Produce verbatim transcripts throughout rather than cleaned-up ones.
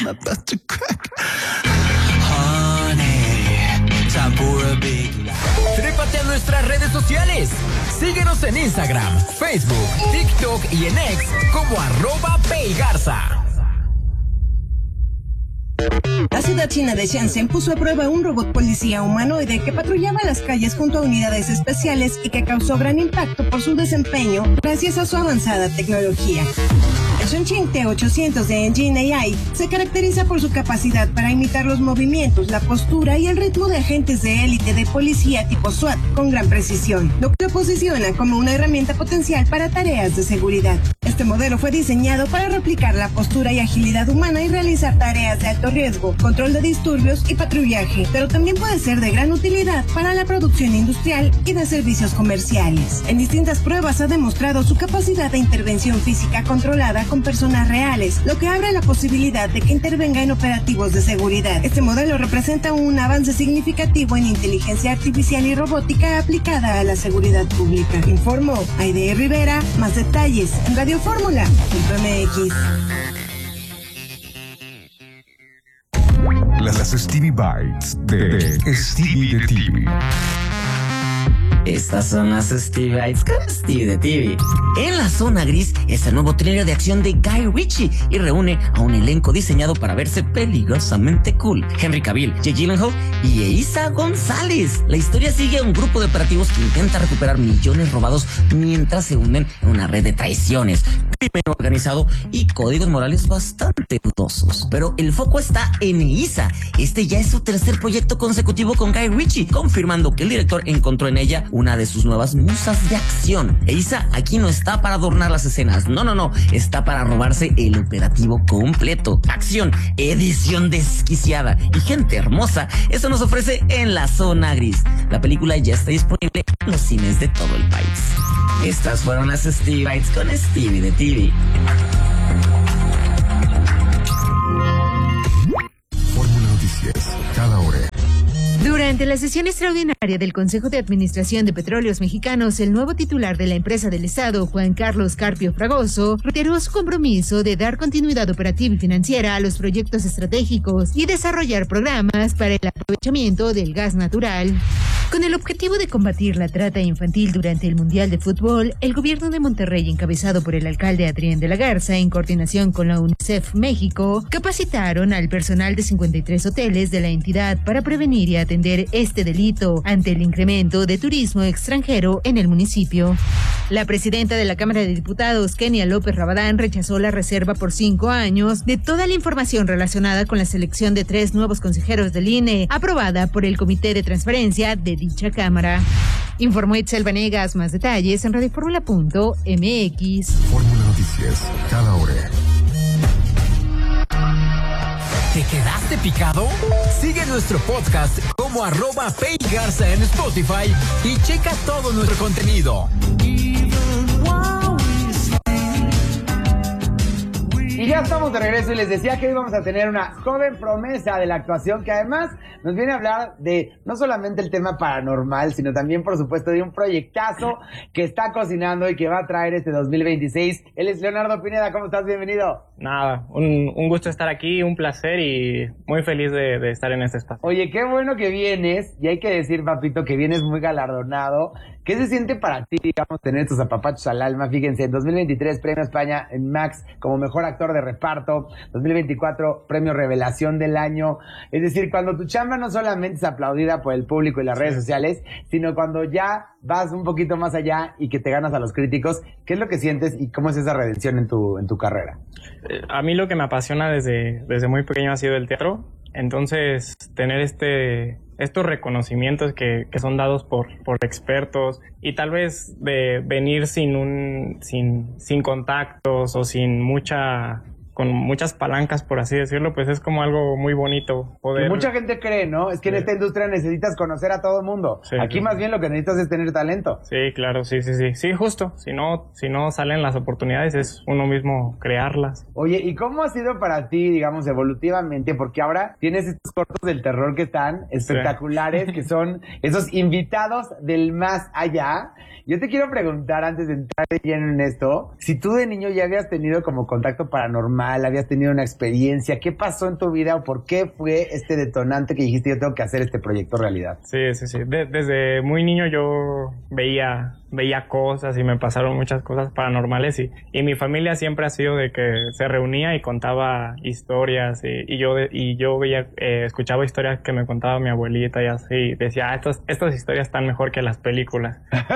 about to crack. Honey, time for a big laugh. Trépate a nuestras redes sociales. Síguenos en Instagram, Facebook, TikTok y en X como arroba peigarza. La ciudad china de Shenzhen puso a prueba un robot policía humanoide que patrullaba las calles junto a unidades especiales y que causó gran impacto por su desempeño gracias a su avanzada tecnología. El Shenzhen T ochocientos de Engine A I se caracteriza por su capacidad para imitar los movimientos, la postura y el ritmo de agentes de élite de policía tipo SWAT con gran precisión, lo que lo posiciona como una herramienta potencial para tareas de seguridad. Este modelo fue diseñado para replicar la postura y agilidad humana y realizar tareas de alto riesgo, control de disturbios y patrullaje, pero también puede ser de gran utilidad para la producción industrial y de servicios comerciales. En distintas pruebas ha demostrado su capacidad de intervención física controlada con personas reales, lo que abre la posibilidad de que intervenga en operativos de seguridad. Este modelo representa un avance significativo en inteligencia artificial y robótica aplicada a la seguridad pública. Informó Aide Rivera. Más detalles en radio fórmula punto eme equis. Las Stevie Bites de Stevie de T V. Estas son las Stevie Bites con Stevie de T V. En la zona gris es el nuevo thriller de acción de Guy Ritchie y reúne a un elenco diseñado para verse peligrosamente cool. Henry Cavill, Jake Gyllenhaal y Eiza González. La historia sigue a un grupo de operativos que intenta recuperar millones robados mientras se hunden en una red de traiciones, crimen organizado y códigos morales bastante dudosos. Pero el foco está en Eiza. Este ya es su tercer proyecto consecutivo con Guy Ritchie, confirmando que el director encontró en ella una de sus nuevas musas de acción. Eiza aquí no está para adornar las escenas, no, no, no, está para robarse el operativo completo. Acción, edición desquiciada y gente hermosa, eso nos ofrece en la zona gris. La película ya está disponible en los cines de todo el país. Estas fueron las Stevie Bites con Stevie de T V. Fórmula Noticias, cada hora. Durante la sesión extraordinaria del Consejo de Administración de Petróleos Mexicanos, el nuevo titular de la empresa del Estado, Juan Carlos Carpio Fragoso, reiteró su compromiso de dar continuidad operativa y financiera a los proyectos estratégicos y desarrollar programas para el aprovechamiento del gas natural. Con el objetivo de combatir la trata infantil durante el Mundial de Fútbol, el gobierno de Monterrey, encabezado por el alcalde Adrián de la Garza, en coordinación con la UNICEF México, capacitaron al personal de cincuenta y tres hoteles de la entidad para prevenir y atender este delito ante el incremento de turismo extranjero en el municipio. La presidenta de la Cámara de Diputados, Kenia López Rabadán, rechazó la reserva por cinco años de toda la información relacionada con la selección de tres nuevos consejeros del I N E, aprobada por el Comité de Transparencia de dicha Cámara. Informó Itzel Vanegas. Más detalles en radio fórmula punto eme equis. Fórmula Noticias, cada hora. ¿Te quedaste picado? Sigue nuestro podcast como arroba peigarza en Spotify y checa todo nuestro contenido. Y ya estamos de regreso y les decía que hoy vamos a tener una joven promesa de la actuación que además nos viene a hablar de no solamente el tema paranormal, sino también, por supuesto, de un proyectazo que está cocinando y que va a traer este dos mil veintiséis. Él es Leonardo Pineda. ¿Cómo estás? Bienvenido. Nada, un, un gusto estar aquí, un placer y muy feliz de, de estar en este espacio. Oye, qué bueno que vienes, y hay que decir, papito, que vienes muy galardonado. ¿Qué se siente para ti, digamos, tener estos apapachos al alma? Fíjense, en dos mil veintitrés, Premio España en Max como Mejor Actor de Reparto, dos mil veinticuatro, Premio Revelación del Año. Es decir, cuando tu chamba no solamente es aplaudida por el público y las redes sociales, sino cuando ya vas un poquito más allá y que te ganas a los críticos, ¿qué es lo que sientes y cómo es esa redención en tu, en tu carrera? A mí lo que me apasiona desde, desde muy pequeño ha sido el teatro, entonces tener este... estos reconocimientos que, que son dados por, por expertos y tal vez de venir sin un sin, sin contactos o sin mucha con muchas palancas, por así decirlo, pues es como algo muy bonito poder... Y mucha gente cree, ¿no? Es que sí. En esta industria necesitas conocer a todo el mundo. Sí, Aquí sí, más sí. bien lo que necesitas es tener talento. Sí, claro, sí, sí, sí. Sí, justo. Si no, si no salen las oportunidades, es uno mismo crearlas. Oye, ¿y cómo ha sido para ti, digamos, evolutivamente? Porque ahora tienes estos cortos del terror que están espectaculares, sí. que son esos invitados del más allá. Yo te quiero preguntar, antes de entrar de lleno en esto, si tú de niño ya habías tenido como contacto paranormal audiovisual, habías tenido una experiencia. ¿Qué pasó en tu vida o por qué fue este detonante que dijiste yo tengo que hacer este proyecto realidad? Sí, sí, sí. De- desde muy niño yo veía veía cosas y me pasaron muchas cosas paranormales y, y mi familia siempre ha sido de que se reunía y contaba historias y, y yo de- y yo veía eh, escuchaba historias que me contaba mi abuelita y así y decía ah, estos, estas historias están mejor que las películas.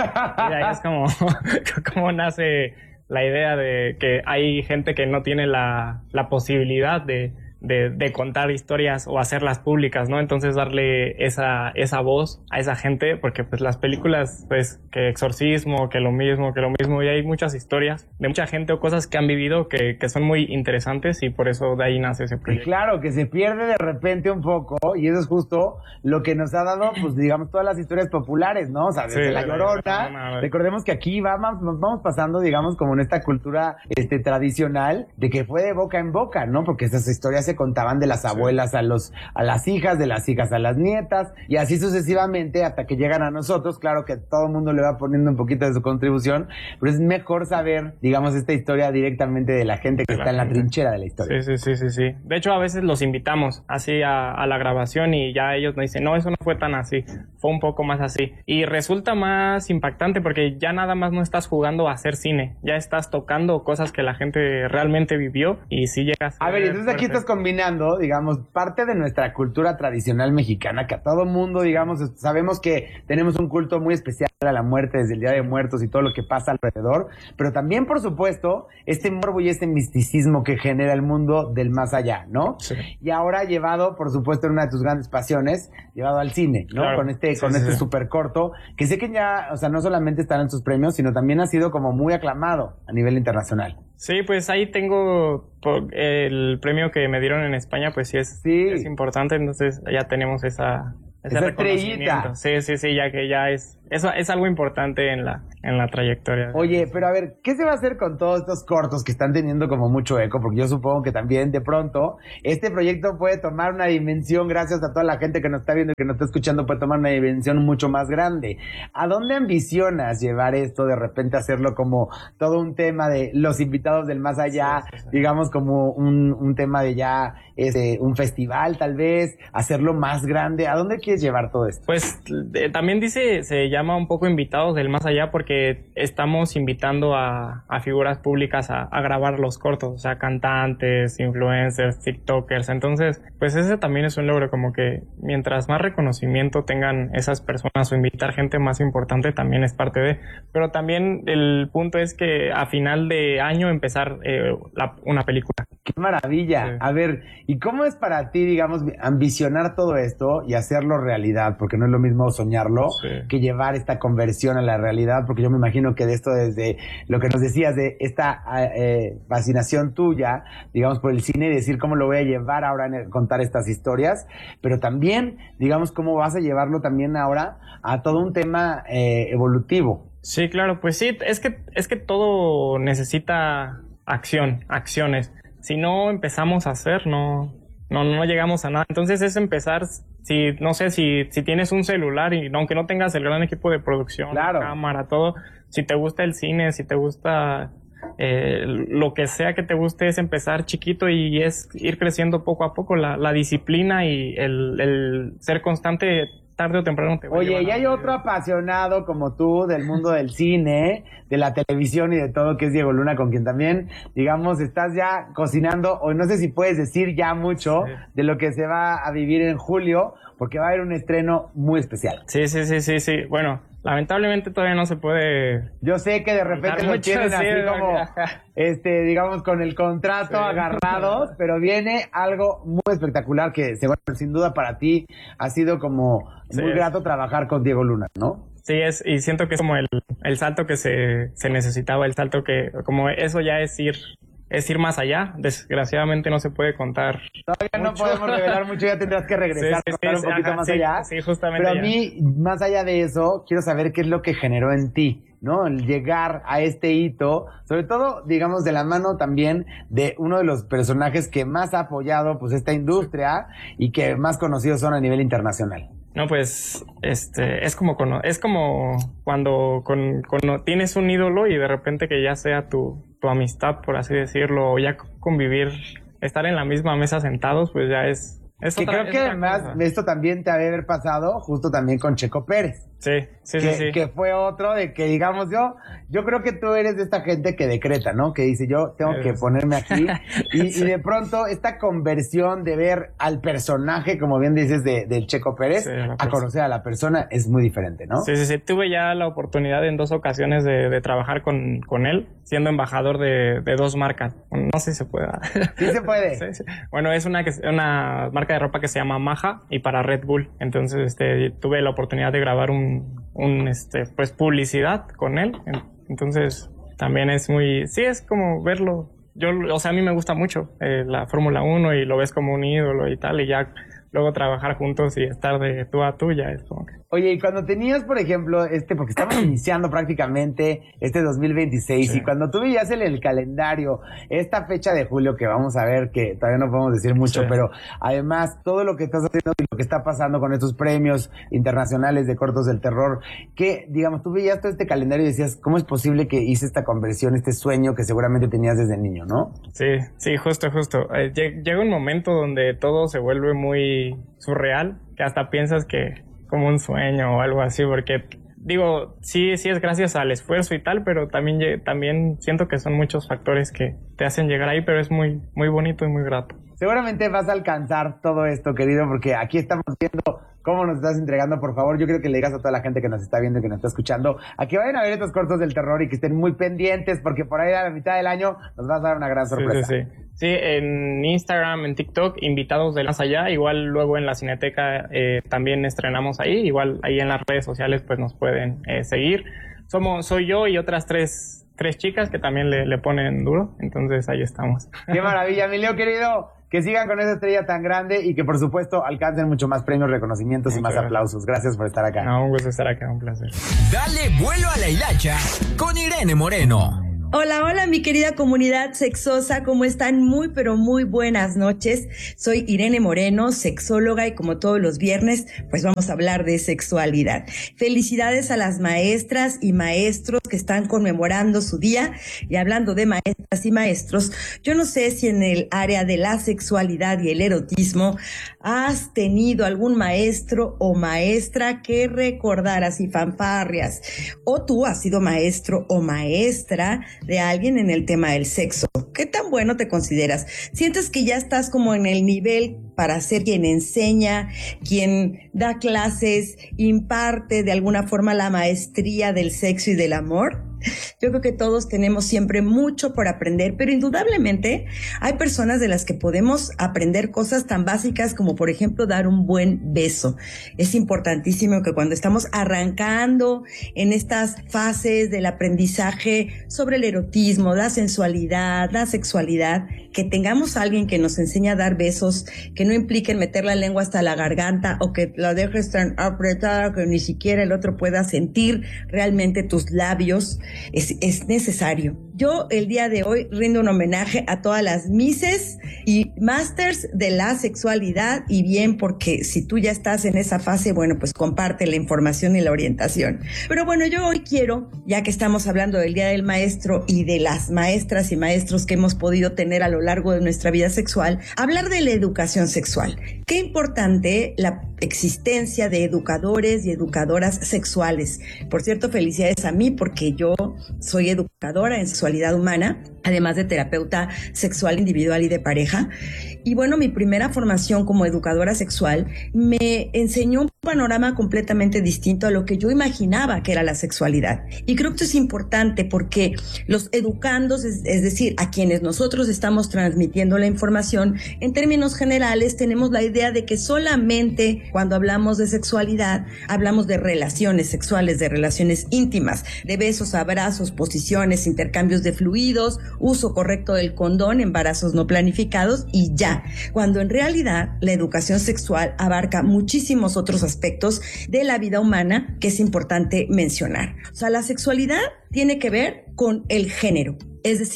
Y ahí es como como nace la idea de que hay gente que no tiene la, la posibilidad de De, de contar historias o hacerlas públicas, ¿no? Entonces darle esa, esa voz a esa gente, porque pues las películas, pues que exorcismo, que lo mismo, que lo mismo, y hay muchas historias de mucha gente o cosas que han vivido que, que son muy interesantes y por eso de ahí nace ese Y proyecto. claro, que se pierde de repente un poco, y eso es justo lo que nos ha dado, pues digamos, todas las historias populares, ¿no? O sea, desde Sí, La de La Llorona, Llorona, recordemos que aquí vamos, nos vamos pasando, digamos, como en esta cultura este, tradicional, de que fue de boca en boca, ¿no? Porque esas historias se contaban de las abuelas a los a las hijas, de las hijas a las nietas, y así sucesivamente hasta que llegan a nosotros. Claro que todo el mundo le va poniendo un poquito de su contribución, pero es mejor saber, digamos, esta historia directamente de la gente que De la está en la gente. trinchera de la historia. Sí, sí, sí, sí, sí. De hecho, a veces los invitamos así a, a la grabación y ya ellos nos dicen, no, eso no fue tan así, fue un poco más así. Y resulta más impactante porque ya nada más no estás jugando a hacer cine, ya estás tocando cosas que la gente realmente vivió y sí llegas A ver, entonces aquí fuerte. estás combinando, digamos, parte de nuestra cultura tradicional mexicana, que a todo mundo, digamos, sabemos que tenemos un culto muy especial a la muerte desde el Día de Muertos y todo lo que pasa alrededor, pero también, por supuesto, este morbo y este misticismo que genera el mundo del más allá, ¿no? Sí. Y ahora llevado, por supuesto, en una de tus grandes pasiones, llevado al cine, ¿no? Claro. Con este, Sí, con sí, este sí. súper corto, que sé que ya, o sea, no solamente están en sus premios, sino también ha sido como muy aclamado a nivel internacional. Sí, pues ahí tengo por- el premio que me dieron en España, pues sí es, Sí. es importante, entonces ya tenemos esa, ese Esa reconocimiento. estrellita. Sí, sí, sí, ya que ya es, eso es algo importante en la, en la trayectoria. Oye, pero a ver, ¿qué se va a hacer con todos estos cortos que están teniendo como mucho eco? Porque yo supongo que también de pronto este proyecto puede tomar una dimensión, gracias a toda la gente que nos está viendo y que nos está escuchando, puede tomar una dimensión mucho más grande. ¿A dónde ambicionas llevar esto, de repente hacerlo como todo un tema de los invitados del más allá, Sí, sí, sí. digamos como un, un tema de ya este, un festival tal vez, hacerlo más grande? ¿A dónde quieres llevar todo esto? Pues eh, también dice, se llama un poco invitados del más allá porque estamos invitando a, a figuras públicas a, a grabar los cortos, o sea, cantantes, influencers, tiktokers. Entonces, pues ese también es un logro, como que mientras más reconocimiento tengan esas personas o invitar gente más importante también es parte de. Pero también el punto es que a final de año empezar eh, la- una película. ¡Qué maravilla! Sí. A ver, ¿y cómo es para ti, digamos, ambicionar todo esto y hacerlo realidad? Porque no es lo mismo soñarlo Sí. que llevar esta conversión a la realidad, porque yo me imagino que de esto, desde lo que nos decías, de esta eh, fascinación tuya, digamos, por el cine, y decir cómo lo voy a llevar ahora a contar estas historias, pero también, digamos, cómo vas a llevarlo también ahora a todo un tema eh, evolutivo. Sí, claro, pues sí, es que, es que todo necesita acción, acciones. Si no empezamos a hacer, no, no, no llegamos a nada. Entonces es empezar, si, no sé, si, si tienes un celular y aunque no tengas el gran equipo de producción, Claro. cámara, todo, si te gusta el cine, si te gusta eh, lo que sea que te guste, es empezar chiquito y es ir creciendo poco a poco. La, la disciplina y el, el ser constante tarde o temprano te va a Oye, llevar y a- hay otro apasionado como tú del mundo del cine, de la televisión y de todo, que es Diego Luna, con quien también, digamos, estás ya cocinando, o no sé si puedes decir ya mucho Sí. de lo que se va a vivir en julio, porque va a haber un estreno muy especial. Sí, sí, sí, sí, sí. Bueno, lamentablemente todavía no se puede. Yo sé que de repente Contar lo mucho, tienen sí, así como, ajá. este, digamos, con el contrato Sí. agarrados, pero viene algo muy espectacular que, seguro, sin duda para ti ha sido como Sí. muy grato trabajar con Diego Luna, ¿no? Sí, es, y siento que es como el, el salto que se, se necesitaba, el salto que, como eso ya es ir, es ir más allá. Desgraciadamente no se puede contar. Todavía no mucho. podemos revelar mucho, ya tendrás que regresar Sí, sí, a contar sí, un poquito ajá, más sí, allá. sí, justamente Pero a ya. mí, más allá de eso, quiero saber qué es lo que generó en ti, ¿no? El llegar a este hito, sobre todo, digamos, de la mano también de uno de los personajes que más ha apoyado, pues, esta industria y que más conocidos son a nivel internacional. No, pues, este, es como, cono- es como cuando con, con- tienes un ídolo y de repente que ya sea tu, tu amistad, por así decirlo, o ya convivir, estar en la misma mesa sentados, pues ya es... es Que otra- creo que es otra además cosa. esto también te había haber pasado justo también con Checo Pérez. Sí, sí, que, sí, sí. que fue otro de que, digamos, yo yo creo que tú eres de esta gente que decreta, ¿no? Que dice, yo tengo que Es- ponerme aquí. Y, y de pronto, esta conversión de ver al personaje, como bien dices, de, del Checo Pérez, Sí, a la a persona. conocer a la persona, es muy diferente, ¿no? Sí, sí, sí. Tuve ya la oportunidad en dos ocasiones de, de trabajar con, con él, siendo embajador de, de dos marcas. No sé si se puede. Sí se puede. Sí, sí. Bueno, es una, que, una marca de ropa que se llama Maja y para Red Bull. Entonces, este, tuve la oportunidad de grabar un, un este, pues, publicidad con él. Entonces, también es muy, sí, es como verlo. Yo, o sea, a mí me gusta mucho eh, la Fórmula uno y lo ves como un ídolo y tal, y ya luego trabajar juntos y estar de tú a tú ya es como que... Oye, y cuando tenías, por ejemplo, este, porque estamos iniciando prácticamente este dos mil veintiséis, Sí. y cuando tú veías en el calendario esta fecha de julio que vamos a ver, que todavía no podemos decir mucho, Sí. pero además todo lo que estás haciendo y lo que está pasando con estos premios internacionales de cortos del terror, que, digamos, tú veías todo este calendario y decías, ¿cómo es posible que hice esta conversión, este sueño que seguramente tenías desde niño, ¿no? Sí, sí, justo, justo. Eh, lle- llega un momento donde todo se vuelve muy surreal, que hasta piensas que como un sueño o algo así, porque digo, sí, sí es gracias al esfuerzo y tal, pero también, lle- también siento que son muchos factores que te hacen llegar ahí, pero es muy, muy bonito y muy grato. Seguramente vas a alcanzar todo esto, querido, porque aquí estamos viendo cómo nos estás entregando. Por favor, yo creo que le digas a toda la gente que nos está viendo y que nos está escuchando a que vayan a ver estos cortos del terror y que estén muy pendientes, porque por ahí a la mitad del año nos vas a dar una gran sorpresa. Sí, sí, sí. Sí, en Instagram, en TikTok, invitados de más allá, igual luego en la Cineteca eh, también estrenamos ahí, igual ahí en las redes sociales pues nos pueden eh, seguir. Somos, soy yo y otras tres, tres chicas que también le, le ponen duro, entonces ahí estamos. Qué maravilla, mi Leo querido. Que sigan con esa estrella tan grande y que por supuesto alcancen mucho más premios, reconocimientos y Muchas más gracias. aplausos. Gracias por estar acá. No, un gusto estar acá, un placer. Dale vuelo a la hilacha con Irene Moreno. Hola, hola mi querida comunidad sexosa, ¿cómo están? Muy, pero muy buenas noches. Soy Irene Moreno, sexóloga, y como todos los viernes, pues vamos a hablar de sexualidad. Felicidades a las maestras y maestros que están conmemorando su día. Y hablando de maestras y maestros, yo no sé si en el área de la sexualidad y el erotismo has tenido algún maestro o maestra que recordar así fanfarrias, o tú has sido maestro o maestra de alguien en el tema del sexo. ¿Qué tan bueno te consideras? ¿Sientes que ya estás como en el nivel para ser quien enseña, quien da clases, imparte de alguna forma la maestría del sexo y del amor? Yo creo que todos tenemos siempre mucho por aprender, pero indudablemente hay personas de las que podemos aprender cosas tan básicas como, por ejemplo, dar un buen beso. Es importantísimo que cuando estamos arrancando en estas fases del aprendizaje sobre el erotismo, la sensualidad, la sexualidad, que tengamos a alguien que nos enseñe a dar besos, que no impliquen meter la lengua hasta la garganta o que la dejes tan apretada que ni siquiera el otro pueda sentir realmente tus labios. Es, es necesario. Yo el día de hoy rindo un homenaje a todas las misses y masters de la sexualidad, y bien porque si tú ya estás en esa fase, bueno, pues comparte la información y la orientación. Pero bueno, yo hoy quiero, ya que estamos hablando del Día del Maestro y de las maestras y maestros que hemos podido tener a lo largo de nuestra vida sexual, hablar de la educación sexual. Qué importante la existencia de educadores y educadoras sexuales. Por cierto, felicidades a mí porque yo soy educadora en sexualidad humana, además de terapeuta sexual individual y de pareja. Y bueno, mi primera formación como educadora sexual me enseñó un panorama completamente distinto a lo que yo imaginaba que era la sexualidad. Y creo que esto es importante porque los educandos, es, es decir, a quienes nosotros estamos transmitiendo la información, en términos generales tenemos la idea de que solamente cuando hablamos de sexualidad hablamos de relaciones sexuales, de relaciones íntimas, de besos, abrazos, posiciones, intercambios de fluidos, uso correcto del condón, embarazos no planificados y ya, cuando en realidad la educación sexual abarca muchísimos otros aspectos de la vida humana que es importante mencionar. O sea, la sexualidad tiene que ver con el género, es decir,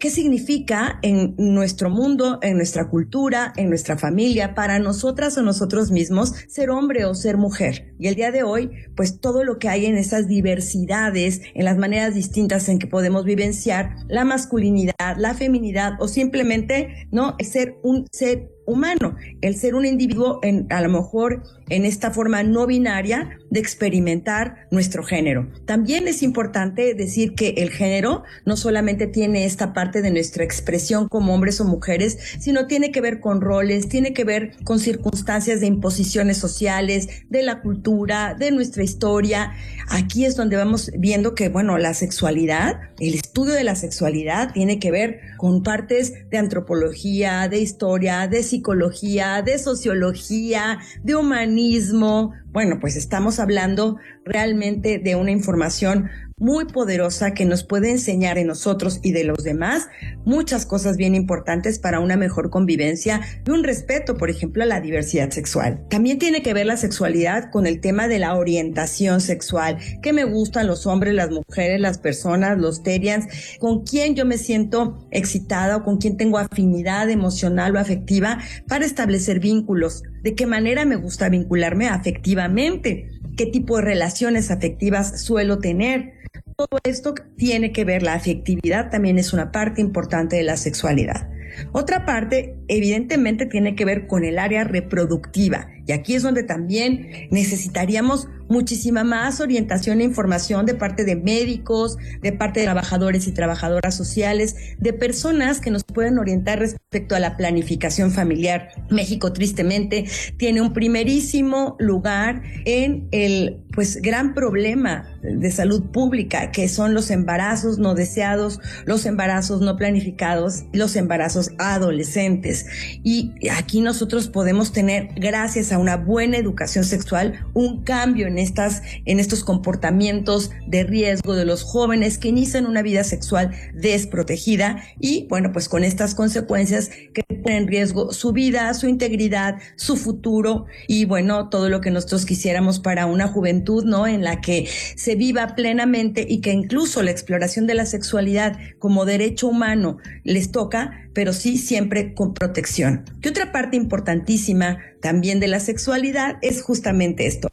¿qué significa en nuestro mundo, en nuestra cultura, en nuestra familia, para nosotras o nosotros mismos, ser hombre o ser mujer? Y el día de hoy, pues todo lo que hay en esas diversidades, en las maneras distintas en que podemos vivenciar la masculinidad, la feminidad o simplemente, ¿no?, el ser un ser humano, el ser un individuo en, a lo mejor en esta forma no binaria de experimentar nuestro género. También es importante decir que el género no solamente tiene esta parte de nuestra expresión como hombres o mujeres, sino tiene que ver con roles, tiene que ver con circunstancias de imposiciones sociales, de la cultura, de nuestra historia. Aquí es donde vamos viendo que, bueno, la sexualidad, el estudio de la sexualidad tiene que ver con partes de antropología, de historia, de psicología, de sociología, de humanismo. Bueno, pues estamos hablando realmente de una información muy poderosa que nos puede enseñar en nosotros y de los demás muchas cosas bien importantes para una mejor convivencia y un respeto, por ejemplo, a la diversidad sexual. También tiene que ver la sexualidad con el tema de la orientación sexual, qué me gustan los hombres, las mujeres, las personas, los terians, con quién yo me siento excitada o con quién tengo afinidad emocional o afectiva para establecer vínculos, de qué manera me gusta vincularme afectivamente, qué tipo de relaciones afectivas suelo tener. Todo esto tiene que ver, la afectividad también es una parte importante de la sexualidad. Otra parte, evidentemente, tiene que ver con el área reproductiva. Y aquí es donde también necesitaríamos muchísima más orientación e información de parte de médicos, de parte de trabajadores y trabajadoras sociales, de personas que nos pueden orientar respecto a la planificación familiar. México, tristemente, tiene un primerísimo lugar en el, pues, gran problema de salud pública, que son los embarazos no deseados, los embarazos no planificados, los embarazos adolescentes. Y aquí nosotros podemos tener, gracias a una buena educación sexual, un cambio en estas, en estos comportamientos de riesgo de los jóvenes que inician una vida sexual desprotegida y, bueno, pues con estas consecuencias que ponen en riesgo su vida, su integridad, su futuro y, bueno, todo lo que nosotros quisiéramos para una juventud, ¿no?, en la que se viva plenamente y que incluso la exploración de la sexualidad como derecho humano les toca, pero sí siempre con protección. Y otra parte importantísima también de la sexualidad es justamente esto,